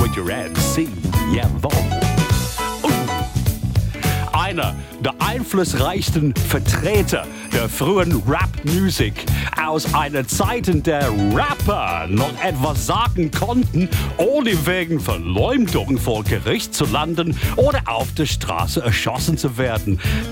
with your MC, jawohl. Einer der einflussreichsten Vertreter der frühen Rap-Musik aus einer Zeit, in der Rapper noch etwas sagen konnten, ohne wegen Verleumdung vor Gericht zu landen oder auf der Straße erschossen zu werden.